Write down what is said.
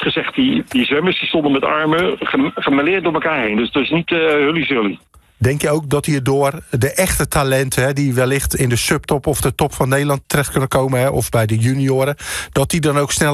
gezegd, die zwemmers die stonden met armen gemêleerd door elkaar heen. Dus het is niet hully-zully. Denk je ook dat hierdoor de echte talenten, die wellicht in de subtop of de top van Nederland terecht kunnen komen, of bij de junioren, dat die dan ook sneller